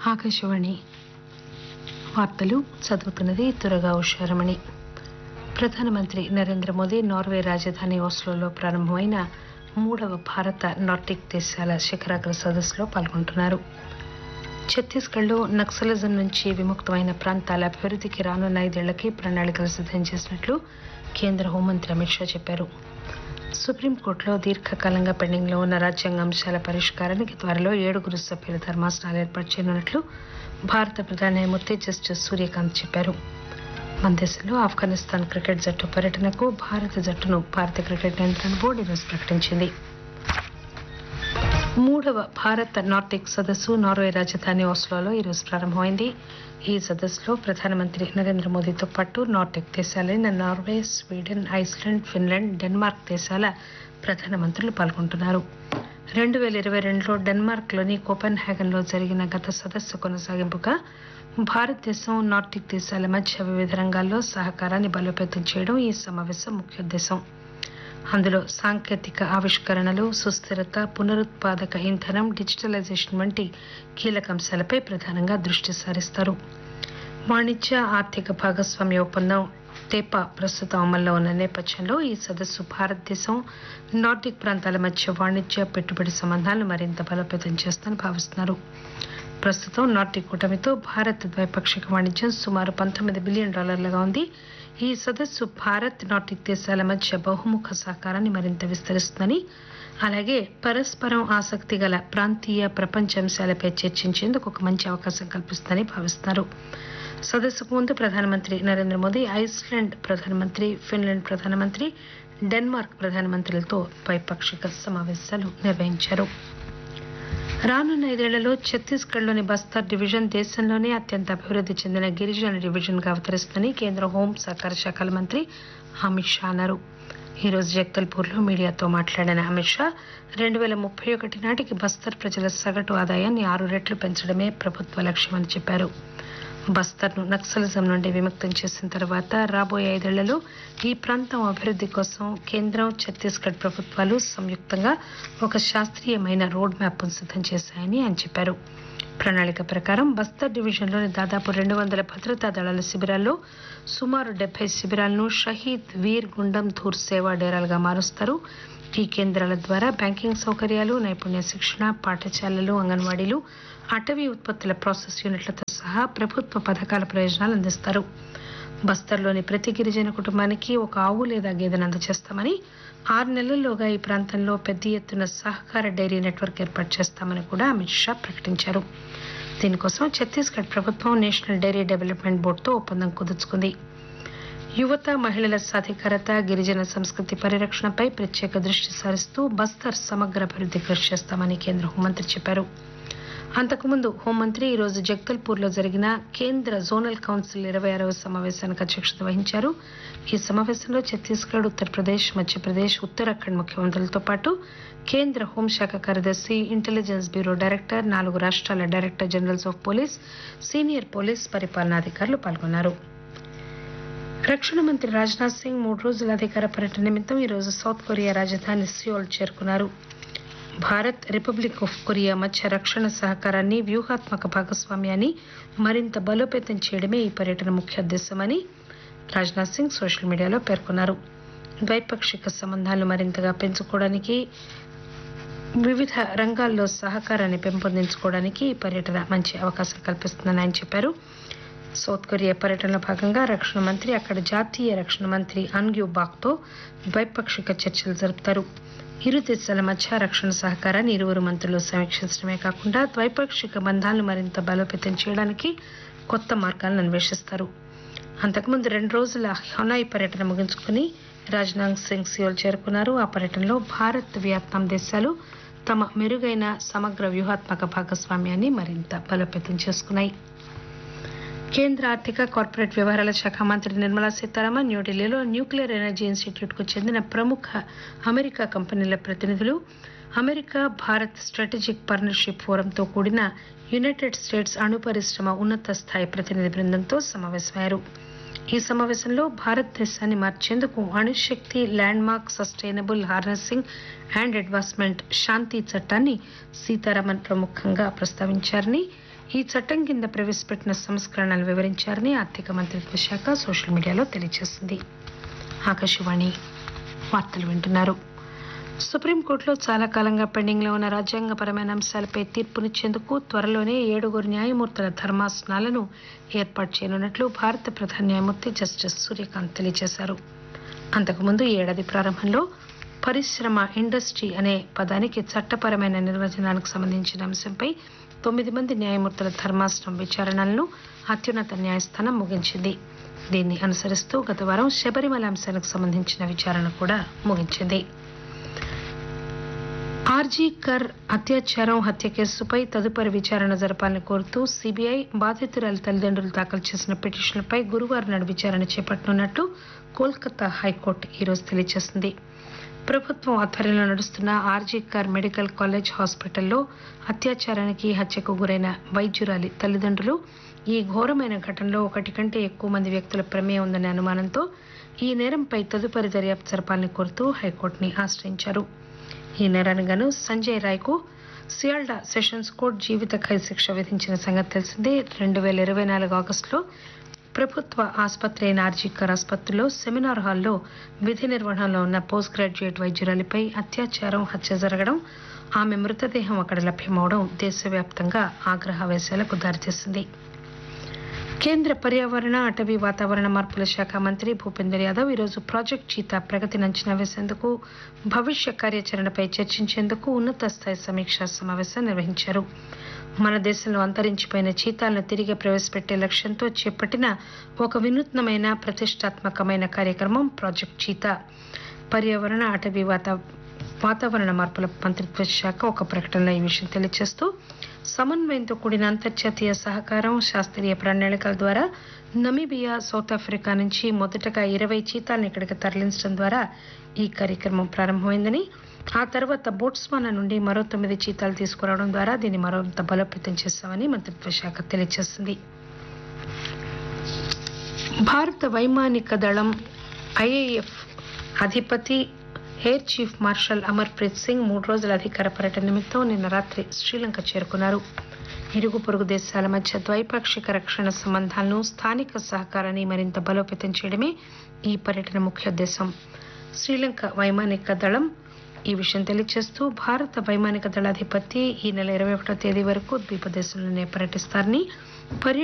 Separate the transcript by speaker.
Speaker 1: ఆకాశవాణి వార్తలు చదువుతున్నది తురగా ఉషారమణి. ప్రధానమంత్రి నరేంద్ర మోదీ నార్వే రాజధాని ఓస్లోలో ప్రారంభమైన 3వ భారత నార్డిక్ దేశాల శిఖరాగ్ర సదస్సులో పాల్గొంటున్నారు. ఛత్తీస్గఢ్లో నక్సలిజం నుంచి విముక్తమైన ప్రాంతాల అభివృద్ధికి రానున్న 5 ఏళ్లకి ప్రణాళికలు సిద్దం చేసినట్లు కేంద్ర హోంమంత్రి అమిత్ షా చెప్పారు. సుప్రీంకోర్టులో దీర్ఘకాలంగా పెండింగ్లో ఉన్న రాజ్యాంగ అంశాల పరిష్కారానికి త్వరలో 7 సభ్యుల ధర్మాసనాలు ఏర్పాటు చేయనున్నట్లు భారత ప్రధాన న్యాయమూర్తి జస్టిస్ సూర్యకాంత్ చెప్పారు. మన దేశంలో ఆఫ్ఘనిస్తాన్ క్రికెట్ జట్టు పర్యటనకు భారత జట్టును భారత క్రికెట్ నియంత్రణ బోర్డు ఈరోజు ప్రకటించింది. 3వ భారత నార్డిక్ సదస్సు నార్వే రాజధాని ఓస్లోలో ఈరోజు ప్రారంభమైంది. ఈ సదస్సులో ప్రధానమంత్రి నరేంద్ర మోదీతో పాటు Nordic దేశాలైన Norway, Sweden, Iceland, Finland, Denmark దేశాల ప్రధానమంత్రులు పాల్గొంటున్నారు. 2022లో డెన్మార్క్లోని కోపెన్హాగన్లో జరిగిన గత సదస్సు కొనసాగింపుగా భారతదేశం, నార్డిక్ దేశాల మధ్య వివిధ రంగాల్లో సహకారాన్ని బలోపేతం చేయడం ఈ సమావేశం ముఖ్యోద్దేశం. అందులో సాంకేతిక ఆవిష్కరణలు, సుస్థిరత, పునరుత్పాదక ఇంధనం, డిజిటలైజేషన్ వంటి కీలక అంశాలపై ప్రధానంగా దృష్టి సారిస్తారు. వాణిజ్య ఆర్థిక భాగస్వామ్య ఒప్పందం టేపా ప్రస్తుతం అమల్లో ఉన్న నేపథ్యంలో ఈ సదస్సు భారతదేశం, నార్డిక్ ప్రాంతాల మధ్య వాణిజ్య, పెట్టుబడి సంబంధాలను మరింత బలోపేతం చేస్తుందని భావిస్తున్నారు. ప్రస్తుతం నార్డిక్ కూటమితో భారత్ ద్వైపాక్షిక వాణిజ్యం సుమారు $19 బిలియన్ ఉంది. ఈ సదస్సు భారత్, నార్డిక్ దేశాల మధ్య బహుముఖ సహకారాన్ని మరింత విస్తరిస్తుందని, అలాగే పరస్పరం ఆసక్తి గల ప్రాంతీయ, ప్రపంచ అంశాలపై చర్చించేందుకు ఒక మంచి అవకాశం కల్పిస్తుందని భావిస్తున్నారు. సదస్సుకు ముందు ప్రధానమంత్రి నరేంద్ర మోదీ ఐస్లాండ్ ప్రధానమంత్రి, ఫిన్లాండ్ ప్రధానమంత్రి, డెన్మార్క్ ప్రధానమంత్రులతో ద్వైపాక్షిక సమావేశాలు నిర్వహించారు. రానున్న 5 ఏళ్లలో ఛత్తీస్గఢ్లోని బస్తర్ డివిజన్ దేశంలోనే అత్యంత అభివృద్ధి చెందిన గిరిజన డివిజన్గా అవతరిస్తుందని కేంద్ర హోం సహకార శాఖల మంత్రి అమిత్ షా అన్నారు. ఈరోజు జగదల్పూర్లో మీడియాతో మాట్లాడిన అమిత్ షా 2031 నాటికి బస్తర్ ప్రజల సగటు ఆదాయాన్ని 6 రెట్లు పెంచడమే ప్రభుత్వ లక్ష్యమని చెప్పారు. బస్తర్ను నక్సలిజం నుండి విముక్తం చేసిన తర్వాత రాబోయే 5 ఏళ్లలో ఈ ప్రాంతం అభివృద్ధి కోసం కేంద్రం, ఛత్తీస్గఢ్ ప్రభుత్వాలు సంయుక్తంగా ఒక శాస్త్రీయమైన రోడ్ మ్యాప్ను సిద్దం చేశాయని ఆయన చెప్పారు. ప్రణాళిక ప్రకారం బస్తర్ డివిజన్లోని దాదాపు 200 భద్రతా దళాల శిబిరాల్లో సుమారు 70 శిబిరాలను షహీద్ వీర్ గుండం ధూర్ సేవా డేరాలుగా మారుస్తారు. ఈ కేంద్రాల ద్వారా బ్యాంకింగ్ సౌకర్యాలు, నైపుణ్య శిక్షణ, పాఠశాలలు, అంగన్వాడీలు, అటవీ ఉత్పత్తుల ప్రాసెస్ యూనిట్లతో సహా ప్రభుత్వ పథకాల ప్రయోజనాలు అందిస్తారు. బస్తర్లోని ప్రతి గిరిజన కుటుంబానికి ఒక ఆవు లేదా గేదెను అందజేస్తామని, 6 నెలల్లోగా ఈ ప్రాంతంలో పెద్ద ఎత్తున సహకార డైరీ నెట్వర్క్ ఏర్పాటు చేస్తామని కూడా అమిత్ షా ప్రకటించారు. దీనికోసం ఛత్తీస్గఢ్ ప్రభుత్వం నేషనల్ డైరీ డెవలప్మెంట్ బోర్డుతో ఒప్పందం కుదుర్చుకుంది. యువత, మహిళల సాధికారత, గిరిజన సంస్కృతి పరిరక్షణపై ప్రత్యేక దృష్టి సారిస్తూ బస్తర్ సమగ్ర అభివృద్ధి కృషి చేస్తామని కేంద్ర హోంమంత్రి చెప్పారు. అంతకుముందు హోంమంత్రి ఈరోజు జగదల్పూర్లో జరిగిన కేంద్ర జోనల్ కౌన్సిల్ 26వ సమావేశానికి అధ్యక్షత వహించారు. ఈ సమావేశంలో ఛత్తీస్గఢ్, ఉత్తరప్రదేశ్, మధ్యప్రదేశ్, ఉత్తరాఖండ్ ముఖ్యమంత్రులతో పాటు కేంద్ర హోంశాఖ కార్యదర్శి, ఇంటెలిజెన్స్ బ్యూరో డైరెక్టర్, 4 రాష్ట్రాల director generals of police, senior police పరిపాలనాధికారులు పాల్గొన్నారు. రక్షణ మంత్రి రాజ్నాథ్ సింగ్ 3 రోజుల అధికార పర్యటన నిమిత్తం ఈరోజు సౌత్ కొరియా రాజధాని సియోల్ చేరుకున్నారు. భారత్, రిపబ్లిక్ ఆఫ్ కొరియా మధ్య రక్షణ సహకారాన్ని, వ్యూహాత్మక భాగస్వామ్యాన్ని మరింత బలోపేతం చేయడమే ఈ పర్యటన ముఖ్యోద్దేశమని రాజ్నాథ్ సింగ్ సోషల్ మీడియాలో పేర్కొన్నారు. ద్వైపాక్షిక సంబంధాలు మరింతగా పెంచుకోవడానికి, వివిధ రంగాల్లో సహకారాన్ని పెంపొందించుకోవడానికి ఈ పర్యటన మంచి అవకాశం కల్పిస్తుందని ఆయన చెప్పారు. సౌత్ కొరియా పర్యటనలో భాగంగా రక్షణ మంత్రి అక్కడ జాతీయ రక్షణ మంత్రి అన్ గ్యూ బాక్తో ద్వైపాక్షిక చర్చలు జరుపుతారు. ఇరు దేశాల మధ్య రక్షణ సహకారాన్ని ఇరువురు మంత్రులు సమీక్షించడమే కాకుండా ద్వైపాక్షిక బంధాలను మరింత బలోపేతం చేయడానికి కొత్త మార్గాలను అన్వేషిస్తారు. అంతకుముందు 2 రోజుల హనాయ్ పర్యటన ముగించుకుని రాజ్నాథ్ సింగ్ సియోల్ చేరుకున్నారు. ఆ పర్యటనలో భారత్, వియత్నాం దేశాలు తమ మెరుగైన సమగ్ర వ్యూహాత్మక భాగస్వామ్యాన్ని మరింత బలోపేతం చేసుకున్నాయి. కేంద్ర ఆర్థిక, కార్పొరేట్ వ్యవహారాల శాఖ మంత్రి నిర్మలా సీతారామన్ న్యూఢిల్లీలో న్యూక్లియర్ ఎనర్జీ ఇన్స్టిట్యూట్కు చెందిన ప్రముఖ అమెరికా కంపెనీల ప్రతినిధులు, అమెరికా భారత్ స్ట్రాటజిక్ పార్ట్నర్షిప్ ఫోరంతో కూడిన యునైటెడ్ స్టేట్స్ అణు పరిశ్రమ ఉన్నత స్థాయి ప్రతినిధి బృందంతో సమావేశమయ్యారు. ఈ సమావేశంలో భారతదేశాన్ని మార్చేందుకు అణుశక్తి land mark sustainable harnessing and advancement శాంతి చట్టాన్ని సీతారామన్ ప్రముఖంగా ప్రస్తావించారని, ఈ చట్టం కింద ప్రవేశపెట్టిన సంస్కరణలు వివరించారని ఆర్థిక మంత్రిత్వ శాఖ సోషల్ మీడియాలో తెలియజేసింది. ఆకాశవాణి వార్తలు వింటున్నారు. సుప్రీంకోర్టులో చాలా కాలంగా పెండింగ్లో ఉన్న రాజ్యాంగపరమైన అంశాలపై తీర్పునిచ్చేందుకు త్వరలోనే 7 న్యాయమూర్తుల ధర్మాసనాలను ఏర్పాటు చేయనున్నట్లు భారత ప్రధాన న్యాయమూర్తి జస్టిస్ సూర్యకాంత్ తెలియజేశారు. అంతకుముందు ఈ ఏడాది ప్రారంభంలో పరిశ్రమ ఇండస్ట్రీ అనే పదానికి చట్టపరమైన నిర్వచనానికి సంబంధించిన అంశంపై 9 మంది న్యాయమూర్తుల ధర్మాసనం విచారణలను అత్యున్నత న్యాయస్థానం ముగించింది. దీన్ని అనుసరిస్తూ గత వారం శబరిమల అంశానికి సంబంధించిన విచారణ కూడా ముగించింది. ఆర్జీ కర్ అత్యాచారం హత్య కేసుపై తదుపరి విచారణ జరపాలని కోరుతూ సీబీఐ బాధితురాలి తల్లిదండ్రులు దాఖలు చేసిన పిటిషన్లపై గురువారం నాడు విచారణ చేపట్టనున్నట్లు కోల్కతా హైకోర్టు ఈరోజు తెలియజేసింది. ప్రభుత్వం ఆధ్వర్యంలో నడుస్తున్న ఆర్జీ కర్ మెడికల్ కాలేజ్ హాస్పిటల్లో అత్యాచారానికి హత్యకు గురైన వైద్యురాలి తల్లిదండ్రులు ఈ ఘోరమైన ఘటనలో 1 కంటే ఎక్కువ మంది వ్యక్తుల ప్రమేయం ఉందనే అనుమానంతో ఈ నేరంపై తదుపరి దర్యాప్తు జరపాలని కోరుతూ హైకోర్టుని ఆశ్రయించారు. ఈ నేరానికి గాను సంజయ్ రాయ్కు సియాల్డా సెషన్స్ కోర్టు జీవిత ఖైదు శిక్ష విధించిన సంగతి తెలిసిందే. 2024 ఆగస్టులో ప్రభుత్వ ఆసుపత్రి అయిన ఆర్జీ కర్ ఆసుపత్రిలో సెమినార్ హాల్లో విధి నిర్వహణలో ఉన్న పోస్ట్ గ్రాడ్యుయేట్ వైద్యురాలిపై అత్యాచారం హత్య జరగడం, ఆమె మృతదేహం అక్కడ లభ్యమవడం దేశవ్యాప్తంగా ఆగ్రహావేశాలకు దారితీసింది. కేంద్ర పర్యావరణ అటవీ వాతావరణ మార్పుల శాఖ మంత్రి భూపేందర్ యాదవ్ ఈరోజు ప్రాజెక్ట్ చీతా ప్రగతిని అంచనా వేసేందుకు భవిష్య కార్యాచరణపై చర్చించేందుకు ఉన్నత స్థాయి సమీక్షా సమావేశం నిర్వహించారు. మన దేశంలో అంతరించిపోయిన చీతాలను తిరిగి ప్రవేశపెట్టే లక్ష్యంతో చేపట్టిన ఒక వినూత్నమైన ప్రతిష్టాత్మకమైన కార్యక్రమం ప్రాజెక్ట్ చీతా. పర్యావరణ అటవీ వాతావరణ మార్పుల మంత్రిత్వ శాఖ ఒక ప్రకటనలో ఈ విషయం తెలియజేస్తూ సమన్వయంతో కూడిన అంతర్జాతీయ సహకారం, శాస్త్రీయ ప్రణాళికల ద్వారా నమీబియా, సౌత్ ఆఫ్రికా నుంచి మొదటగా 20 చీతాలను ఇక్కడికి తరలించడం ద్వారా ఈ కార్యక్రమం ప్రారంభమైందని, ఆ తర్వాత బోట్స్వానా నుండి మరో 9 చీతాలు తీసుకురావడం ద్వారా దీన్ని మరింత బలోపేతం చేశామని మంత్రిత్వ శాఖ తెలియజేసింది. భారత వైమానిక దళం ఐఏఎఫ్ అధిపతి air chief marshal Amarpreet Singh 3 రోజుల అధికార పర్యటన నిమిత్తం నిన్న రాత్రి శ్రీలంక చేరుకున్నారు. ఇరుగు పొరుగు దేశాల మధ్య ద్వైపాక్షిక రక్షణ సంబంధాలను, స్థానిక సహకారాన్ని మరింత బలోపేతం చేయడమే ఈ పర్యటన ముఖ్యోద్దేశం. శ్రీలంక వైమానిక దళం ఈ విషయం తెలియజేస్తూ భారత వైమానిక దళాధిపతి ఈ నెల 21వ తేదీ వరకు ద్వీపదేశంలోనే పర్యటిస్తారని,